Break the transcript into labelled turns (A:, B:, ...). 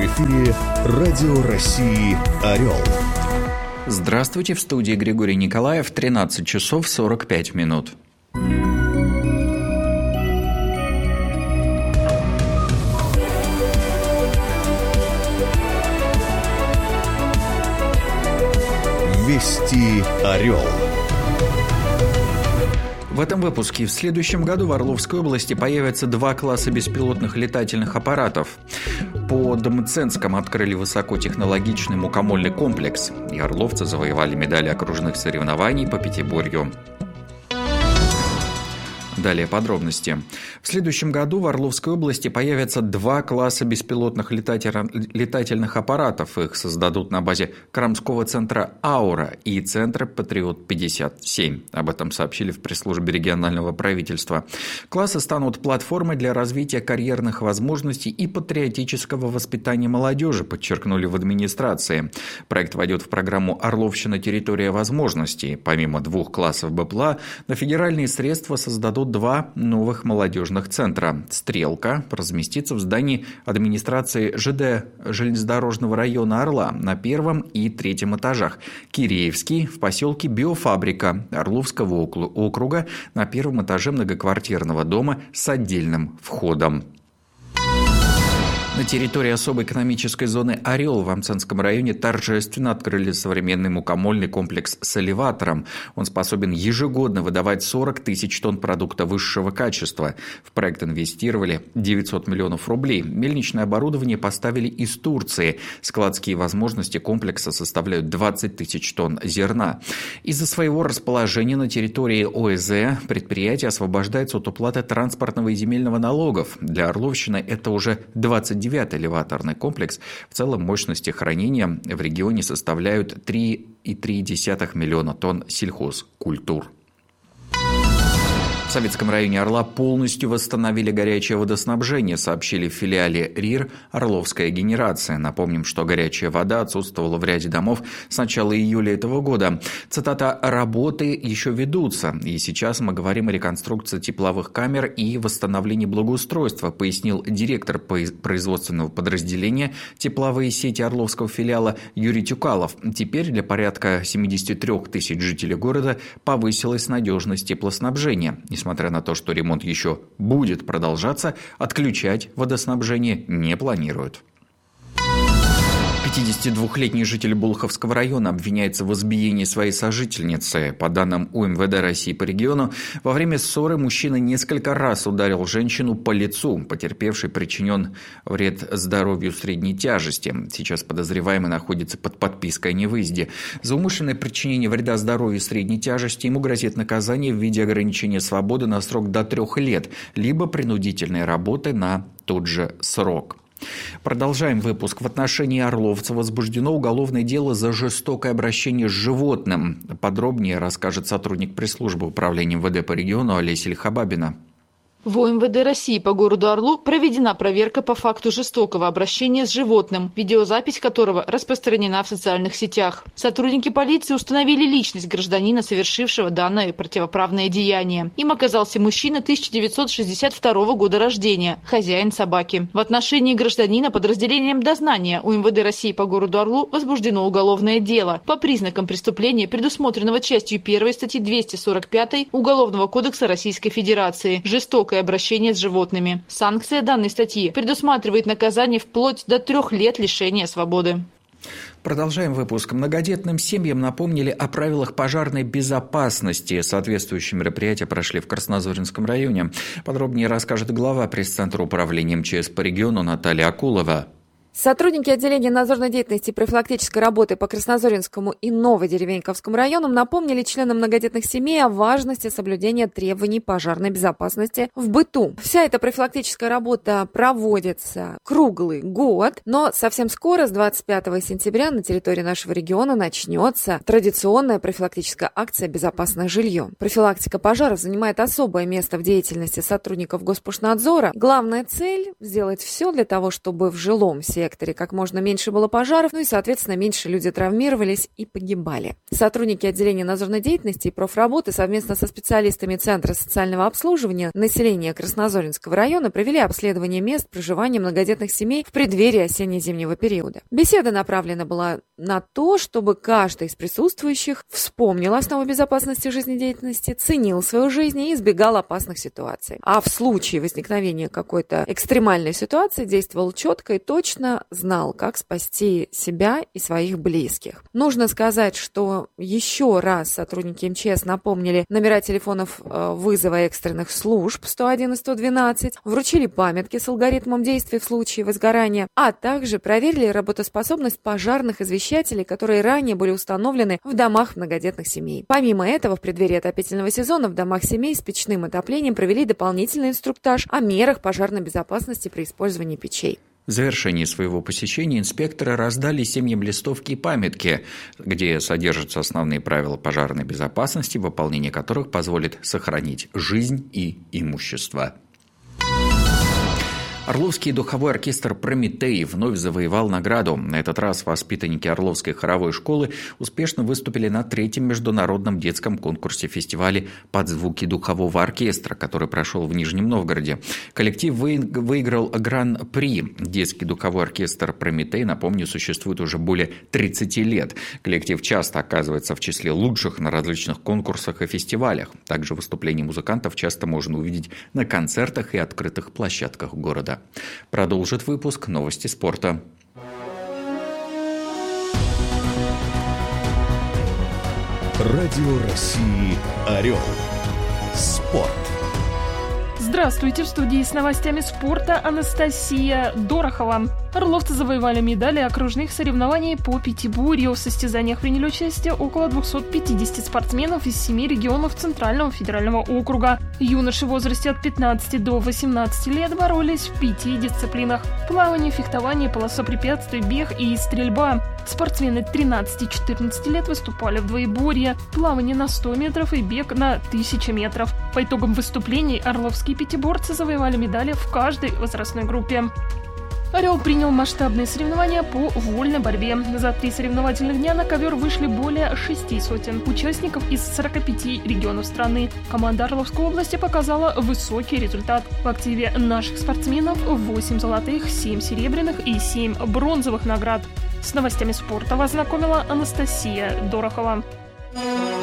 A: эфире Радио России «Орел».
B: Здравствуйте, в студии Григорий Николаев, 13 часов 45 минут.
A: Вести «Орел».
B: В этом выпуске в следующем году в Орловской области появятся 2 класса беспилотных летательных аппаратов. Под Мценском открыли высокотехнологичный мукомольный комплекс, и орловцы завоевали медали окружных соревнований по пятиборью. Далее подробности. В следующем году в Орловской области появятся 2 класса беспилотных летательных аппаратов. Их создадут на базе Крамского центра «Аура» и центра «Патриот-57». Об этом сообщили в пресс-службе регионального правительства. Классы станут платформой для развития карьерных возможностей и патриотического воспитания молодежи, подчеркнули в администрации. Проект войдет в программу «Орловщина. Территория возможностей». Помимо 2 классов БПЛА, на федеральные средства создадут 2 новых молодежных центра. «Стрелка» разместится в здании администрации ЖД железнодорожного района Орла на 1 и 3 этажах. «Киреевский» в поселке Биофабрика Орловского округа на 1 этаже многоквартирного дома с отдельным входом. На территории особой экономической зоны «Орел» в Мценском районе торжественно открыли современный мукомольный комплекс с элеватором. Он способен ежегодно выдавать 40 тысяч тонн продукта высшего качества. В проект инвестировали 900 миллионов рублей. Мельничное оборудование поставили из Турции. Складские возможности комплекса составляют 20 тысяч тонн зерна. Из-за своего расположения на территории ОСЗ предприятие освобождается от уплаты транспортного и земельного налогов. Для Орловщины это уже 29-й элеваторный комплекс. В целом мощности хранения в регионе составляют 3,3 миллиона тонн сельхозкультур. В Советском районе Орла полностью восстановили горячее водоснабжение, сообщили в филиале РИР «Орловская генерация». Напомним, что горячая вода отсутствовала в ряде домов с начала июля этого года. Цитата: «Работы еще ведутся, и сейчас мы говорим о реконструкции тепловых камер и восстановлении благоустройства», пояснил директор производственного подразделения «Тепловые сети» Орловского филиала Юрий Тюкалов. Теперь для порядка 73 тысяч жителей города повысилась надежность теплоснабжения. Несмотря на то, что ремонт еще будет продолжаться, отключать водоснабжение не планируют. 52-летний житель Болховского района обвиняется в избиении своей сожительницы. По данным УМВД России по региону, во время ссоры мужчина несколько раз ударил женщину по лицу. Потерпевший причинен вред здоровью средней тяжести. Сейчас подозреваемый находится под подпиской о невыезде. За умышленное причинение вреда здоровью средней тяжести ему грозит наказание в виде ограничения свободы на срок до 3 лет, либо принудительной работы на тот же срок. Продолжаем выпуск. В отношении орловца возбуждено уголовное дело за жестокое обращение с животным. Подробнее расскажет сотрудник пресс-службы управления МВД по региону Олеся Лихобабина.
C: В УМВД России по городу Орлу проведена проверка по факту жестокого обращения с животным, видеозапись которого распространена в социальных сетях. Сотрудники полиции установили личность гражданина, совершившего данное противоправное деяние. Им оказался мужчина 1962 года рождения, хозяин собаки. В отношении гражданина подразделением дознания УМВД России по городу Орлу возбуждено уголовное дело по признакам преступления, предусмотренного частью 1 статьи 245 Уголовного кодекса Российской Федерации «Жестокое обращение с животными». Санкция данной статьи предусматривает наказание вплоть до 3 лет лишения свободы.
B: Продолжаем выпуск. Многодетным семьям напомнили о правилах пожарной безопасности. Соответствующие мероприятия прошли в Краснозоринском районе. Подробнее расскажет глава пресс-центра управления МЧС по региону Наталья Акулова.
D: Сотрудники отделения надзорной деятельности и профилактической работы по Краснозоринскому и Новодеревеньковскому районам напомнили членам многодетных семей о важности соблюдения требований пожарной безопасности в быту. Вся эта профилактическая работа проводится круглый год, но совсем скоро, с 25 сентября, на территории нашего региона начнется традиционная профилактическая акция «Безопасное жилье». Профилактика пожаров занимает особое место в деятельности сотрудников Госпошнадзора. Главная цель – сделать все для того, чтобы в жилом секторе секторе как можно меньше было пожаров, и, соответственно, меньше люди травмировались и погибали. Сотрудники отделения надзорной деятельности и профработы совместно со специалистами Центра социального обслуживания населения Краснозоринского района провели обследование мест проживания многодетных семей в преддверии осенне-зимнего периода. Беседа направлена была на то, чтобы каждый из присутствующих вспомнил основы безопасности жизнедеятельности, ценил свою жизнь и избегал опасных ситуаций. А в случае возникновения какой-то экстремальной ситуации действовал четко и точно, знал, как спасти себя и своих близких. Нужно сказать, что еще раз сотрудники МЧС напомнили номера телефонов вызова экстренных служб 101 и 112, вручили памятки с алгоритмом действий в случае возгорания, а также проверили работоспособность пожарных извещателей, которые ранее были установлены в домах многодетных семей. Помимо этого, в преддверии отопительного сезона в домах семей с печным отоплением провели дополнительный инструктаж о мерах пожарной безопасности при использовании печей.
B: В завершении своего посещения инспекторы раздали семьям листовки и памятки, где содержатся основные правила пожарной безопасности, выполнение которых позволит сохранить жизнь и имущество. Орловский духовой оркестр «Прометей» вновь завоевал награду. На этот раз воспитанники Орловской хоровой школы успешно выступили на 3-м международном детском конкурсе-фестивале «Под звуки духового оркестра», который прошел в Нижнем Новгороде. Коллектив выиграл гран-при. Детский духовой оркестр «Прометей», напомню, существует уже более 30 лет. Коллектив часто оказывается в числе лучших на различных конкурсах и фестивалях. Также выступления музыкантов часто можно увидеть на концертах и открытых площадках города. Продолжит выпуск новости спорта.
A: Радио России «Орел». Спорт.
E: Здравствуйте, в студии с новостями спорта Анастасия Дорохова. Орловцы завоевали медали окружных соревнований по пятиборью. В состязаниях приняли участие около 250 спортсменов из 7 регионов Центрального федерального округа. Юноши в возрасте от 15 до 18 лет боролись в 5 дисциплинах: плавание, фехтование, полоса препятствий, бег и стрельба. Спортсмены 13 и 14 лет выступали в двоеборье: плавание на 100 метров и бег на 1000 метров. По итогам выступлений орловские пятиборцы завоевали медали в каждой возрастной группе. «Орел» принял масштабные соревнования по вольной борьбе. За 3 соревновательных дня на ковер вышли более 600 участников из 45 регионов страны. Команда Орловской области показала высокий результат. В активе наших спортсменов 8 золотых, 7 серебряных и 7 бронзовых наград. С новостями спорта вас знакомила Анастасия Дорохова.